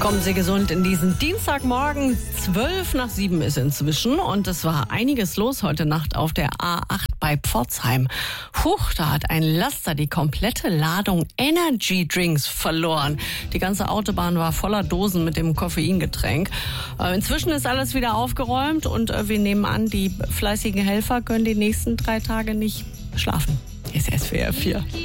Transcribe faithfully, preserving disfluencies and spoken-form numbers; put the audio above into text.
Kommen Sie gesund in diesen Dienstagmorgen. Zwölf nach sieben ist inzwischen und es war einiges los heute Nacht auf der A acht bei Pforzheim. Huch, da hat ein Laster die komplette Ladung Energy Drinks verloren. Die ganze Autobahn war voller Dosen mit dem Koffeingetränk. Äh, inzwischen ist alles wieder aufgeräumt und äh, wir nehmen an, die fleißigen Helfer können die nächsten drei Tage nicht schlafen. S S W R vier.